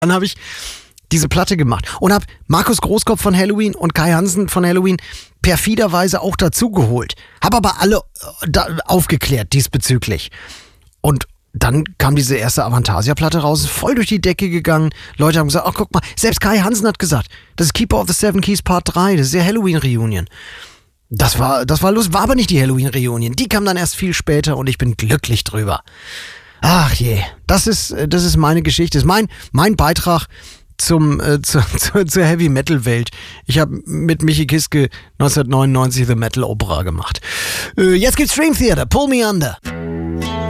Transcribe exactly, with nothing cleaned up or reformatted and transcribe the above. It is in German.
Dann habe ich diese Platte gemacht und habe Markus Großkopf von Helloween und Kai Hansen von Helloween perfiderweise auch dazugeholt. Habe aber alle äh, da, aufgeklärt diesbezüglich. Und dann kam diese erste Avantasia-Platte raus, ist voll durch die Decke gegangen. Leute haben gesagt, ach guck mal, selbst Kai Hansen hat gesagt, das ist Keeper of the Seven Keys Part drei, das ist der Halloween-Reunion. Das war, das war lustig, war aber nicht die Halloween-Reunion. Die kam dann erst viel später und ich bin glücklich drüber. Ach je, das ist, das ist meine Geschichte, das ist mein, mein Beitrag zum, äh, zu, zu, zur Heavy-Metal-Welt. Ich habe mit Michi Kiske neunzehnhundertneunundneunzig The Metal Opera gemacht. Äh, jetzt gibt's Stream Theater, Pull Me Under.